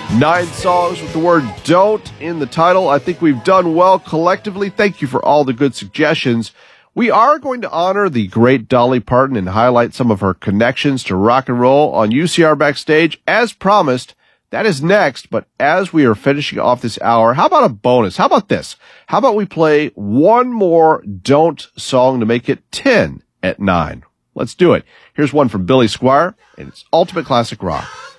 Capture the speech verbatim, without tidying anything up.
Nine songs with the word don't in the title. I think we've done well collectively. Thank you for all the good suggestions. We are going to honor the great Dolly Parton and highlight some of her connections to rock and roll on U C R Backstage as promised. That is next, but as we are finishing off this hour, how about a bonus? How about this? How about we play one more don't song to make it ten at nine? Let's do it. Here's one from Billy Squier, and it's Ultimate Classic Rock.